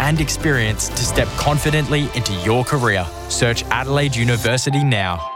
and experience to step confidently into your career. Search Adelaide University now.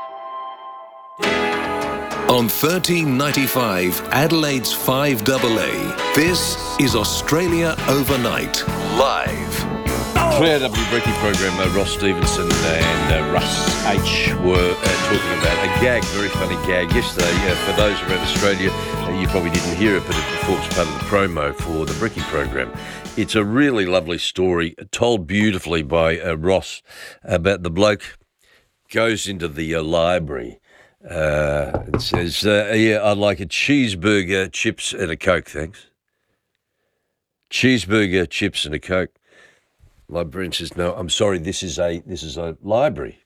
On 1395 Adelaide's 5AA, this is Australia Overnight, live. 3AW Brekkie program, Ross Stevenson and Russ H were talking about a gag, very funny gag yesterday. For those around Australia, you probably didn't hear it, but it forms part of the promo for the Brekkie program. It's a really lovely story, told beautifully by Ross, about the bloke goes into the library. It says, I'd like a cheeseburger, chips and a Coke, thanks. Cheeseburger, chips and a Coke. Librarian says, no, I'm sorry, this is a library.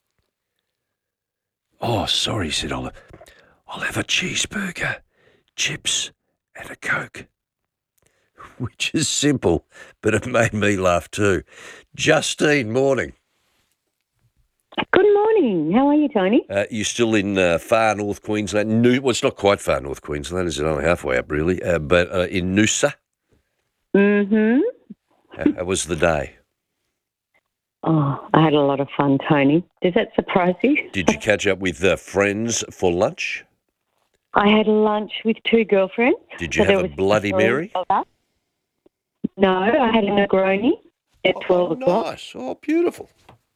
Oh, sorry, he said, I'll have a cheeseburger, chips and a Coke. Which is simple, but it made me laugh too. Justine, morning. Good morning. How are you, Tony? You're still in far North Queensland. Well, it's not quite far North Queensland. It's only halfway up, really. But in Noosa. Mm-hmm. How was the day? Oh, I had a lot of fun, Tony. Does that surprise you? Did you catch up with friends for lunch? I had lunch with two girlfriends. Did you have a Bloody Mary? No, I had a Negroni at 12 o'clock. Nice. Oh, beautiful.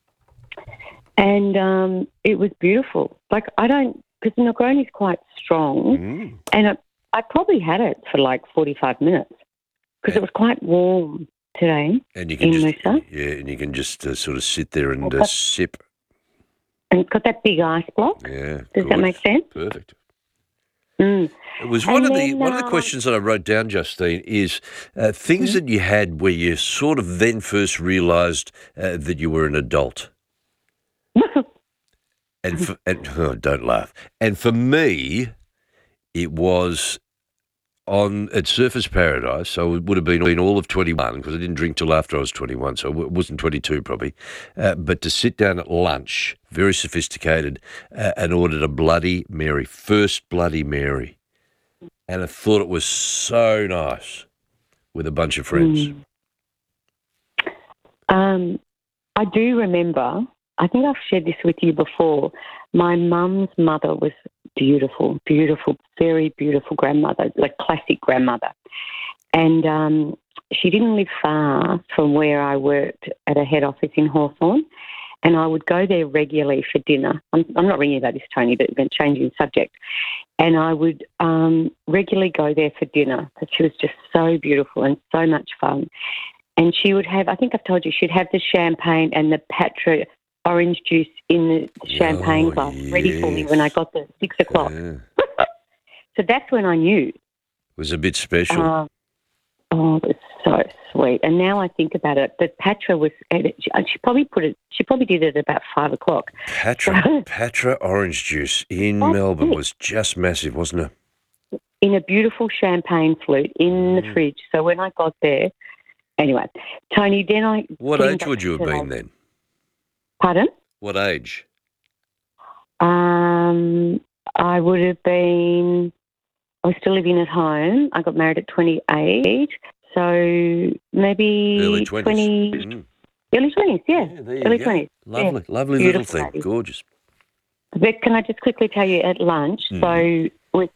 And it was beautiful. Because the Negroni's quite strong, and I probably had it for like 45 minutes because it was quite warm today. And you can in just Noosa. and you can just sort of sit there and sip. And it's got that big ice block. Yeah. Does that make sense? Perfect. Mm. It was one of the questions that I wrote down, Justine, is things that you had where you sort of then first realised that you were an adult. And don't laugh. And for me, it was at Surfers Paradise, so it would have been all of 21 because I didn't drink till after I was 21, so it wasn't 22 probably. But to sit down at lunch, very sophisticated, and ordered a Bloody Mary, first Bloody Mary. And I thought it was so nice with a bunch of friends. I do remember, I think I've shared this with you before, my mum's mother was beautiful, very beautiful grandmother, like classic grandmother. And she didn't live far from where I worked at a head office in Hawthorn, and I would go there regularly for dinner. I'm not ringing about this, Tony, but we're changing subject. And I would regularly go there for dinner because she was just so beautiful and so much fun. And she would have, I think I've told you, she'd have the champagne and the Patra orange juice in the champagne glass ready for me when I got there at 6 o'clock. Yeah. So that's when I knew. It was a bit special. It was so sweet. And now I think about it, but Patra was, she probably did it at about 5 o'clock. Patra orange juice in Melbourne was just massive, wasn't it? In a beautiful champagne flute in the fridge. So when I got there, anyway, Tony, then I... What age would you have been then? Pardon? What age? I would have been... I was still living at home. I got married at 28, so maybe... Early 20s. Early 20s, yeah. Early 20s. Lovely, yeah. lovely little thing. Lady. Gorgeous. But can I just quickly tell you at lunch, so with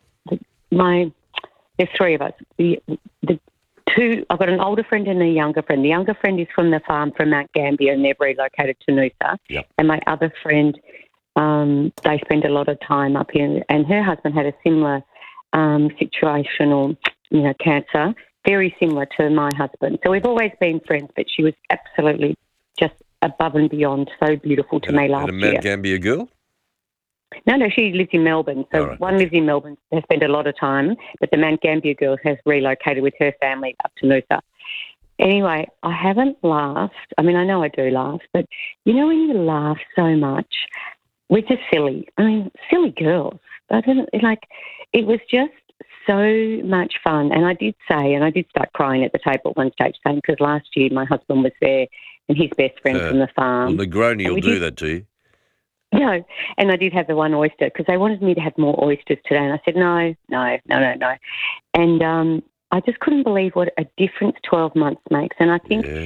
there's three of us. The two, I've got an older friend and a younger friend. The younger friend is from the farm from Mount Gambier and they've relocated to Noosa. Yep. And my other friend, they spend a lot of time up here, and her husband had a similar situational, cancer, very similar to my husband. So we've always been friends, but she was absolutely just above and beyond so beautiful to me last year. And a Mount Gambier girl? No, she lives in Melbourne. So one lives in Melbourne, they spend a lot of time, but the Mount Gambier girl has relocated with her family up to Noosa. Anyway, I haven't laughed. I mean, I know I do laugh, but when you laugh so much, we're just silly. I mean, silly girls. It was just so much fun. And I did start crying at the table at one stage, saying, because last year my husband was there and his best friend from the farm. Well, Negroni will do that to you. No, and I did have the one oyster because they wanted me to have more oysters today, and I said no. And I just couldn't believe what a difference 12 months makes. And I think